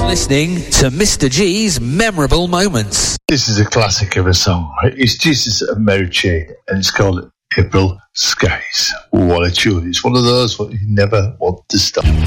listening to Mr. G's Memorable Moments. This is a classic of a song. It's Jesus and Mary Chain, and it's called April Skies. What a tune. It's one of those what you never want to stop.